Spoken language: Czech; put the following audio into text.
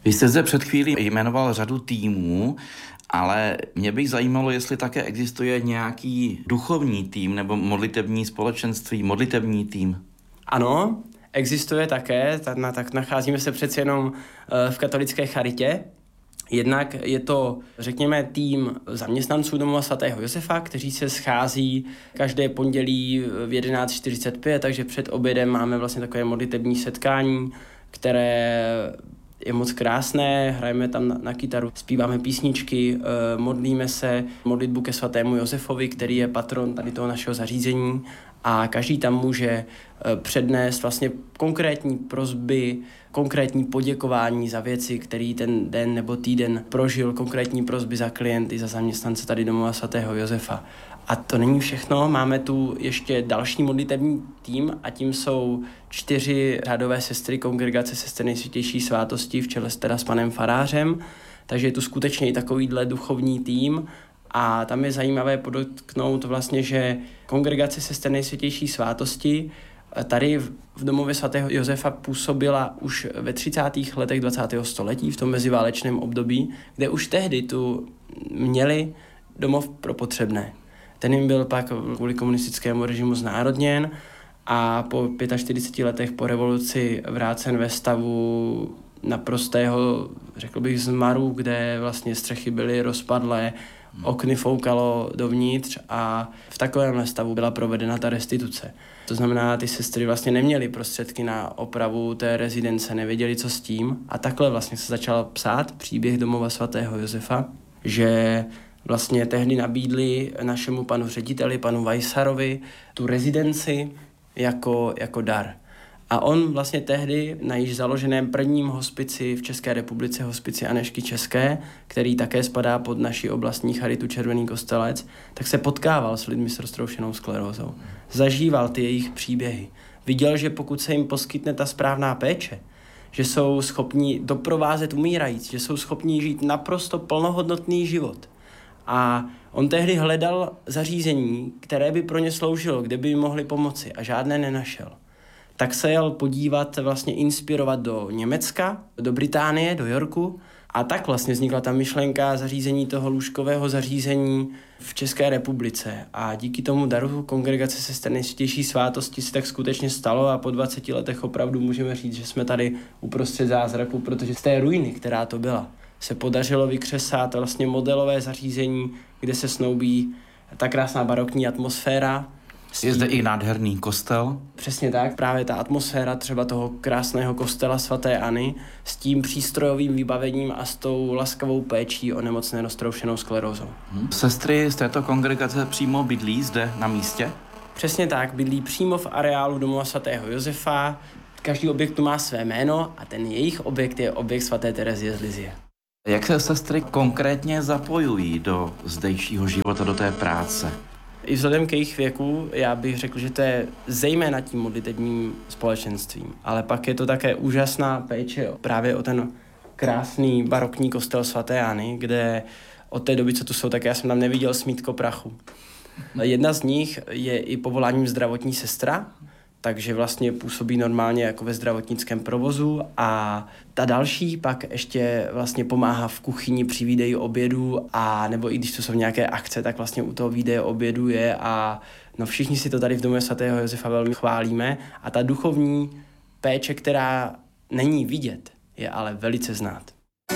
Vy jste zde před chvílí jmenoval řadu týmů, ale mě by zajímalo, jestli také existuje nějaký duchovní tým nebo modlitební společenství, modlitební tým. Ano, existuje také, tak nacházíme se přeci jenom v katolické charitě. Jednak je to, řekněme, tým zaměstnanců Domova svatého Josefa, kteří se schází každé pondělí v 11:45, takže před obědem máme vlastně takové modlitební setkání, které je moc krásné, hrajeme tam na kytaru, zpíváme písničky, modlíme se modlitbu ke svatému Josefovi, který je patron tady toho našeho zařízení, a každý tam může přednést vlastně konkrétní prosby, konkrétní poděkování za věci, který ten den nebo týden prožil, konkrétní prosby za klienty, za zaměstnance tady Domova svatého Josefa. A to není všechno, máme tu ještě další modlitební tým a tím jsou 4 řádové sestry kongregace sester Nejsvětější svátosti v čele s panem farářem, takže je tu skutečně i takovýhle duchovní tým. A tam je zajímavé podotknout vlastně, že kongregace sester Nejsvětější svátosti tady v Domově svatého Josefa působila už ve 30. letech 20. století, v tom meziválečném období, kde už tehdy tu měli domov pro potřebné. Ten jim byl pak kvůli komunistickému režimu znárodněn a po 45 letech po revoluci vrácen ve stavu naprostého, řekl bych, zmaru, kde vlastně střechy byly rozpadlé, okny foukalo dovnitř a v takovémhle stavu byla provedena ta restituce. To znamená, ty sestry vlastně neměly prostředky na opravu té rezidence, nevěděli, co s tím, a takhle vlastně se začal psát příběh Domova svatého Josefa, že vlastně tehdy nabídli našemu panu řediteli, panu Vajsarovi, tu rezidenci jako dar. A on vlastně tehdy na již založeném prvním hospici v České republice, hospici Anežky České, který také spadá pod naši oblastní charitu Červený Kostelec, tak se potkával s lidmi s roztroušenou sklerózou. Zažíval ty jejich příběhy. Viděl, že pokud se jim poskytne ta správná péče, že jsou schopni doprovázet umírající, že jsou schopni žít naprosto plnohodnotný život. A on tehdy hledal zařízení, které by pro ně sloužilo, kde by jim mohli pomoci, a žádné nenašel. Tak se jel podívat, vlastně inspirovat do Německa, do Británie, do Yorku, a tak vlastně vznikla ta myšlenka zařízení toho lůžkového zařízení v České republice. A díky tomu daru kongregace sester Nejsvětější svátosti se tak skutečně stalo a po 20 letech opravdu můžeme říct, že jsme tady uprostřed zázraku, protože z té ruiny, která to byla, se podařilo vykřesat vlastně modelové zařízení, kde se snoubí ta krásná barokní atmosféra. Je zde i nádherný kostel. Přesně tak, právě ta atmosféra třeba toho krásného kostela svaté Anny s tím přístrojovým vybavením a s tou laskavou péčí o nemocné roztroušenou sklerózou. Sestry z této kongregace přímo bydlí zde na místě? Přesně tak, bydlí přímo v areálu Domova svatého Josefa. Každý objekt tu má své jméno a ten jejich objekt je objekt svaté Terezie z Lizie. Jak se sestry konkrétně zapojují do zdejšího života, do té práce? I vzhledem k jejich věku, já bych řekl, že to je zejména tím modlitebním společenstvím. Ale pak je to také úžasná péče právě o ten krásný barokní kostel svaté Anny, kde od té doby, co tu jsou, tak já jsem tam neviděl smítko prachu. Jedna z nich je i povoláním zdravotní sestra, takže vlastně působí normálně jako ve zdravotnickém provozu, a ta další pak ještě vlastně pomáhá v kuchyni při výdeji obědu, a nebo i když to jsou nějaké akce, tak vlastně u toho výdeje obědu je, a no všichni si to tady v Domě svatého Josefa velmi chválíme, a ta duchovní péče, která není vidět, je ale velice znát.